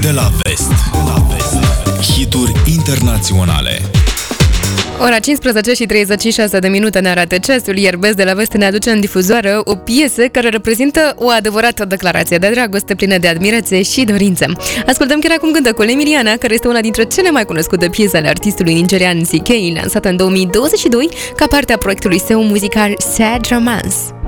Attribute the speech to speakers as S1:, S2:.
S1: De la Vest. Hituri internaționale.
S2: Ora 15 și 36 de minute ne arată ceasul, iar Best de la Vest ne aduce în difuzoară o piesă care reprezintă o adevărată declarație de dragoste plină de admirație și dorință. Ascultăm chiar acum cântecul Emiliana, care este una dintre cele mai cunoscute piese ale artistului nigerian CK, lansată în 2022 ca parte a proiectului său muzical Sad Romance.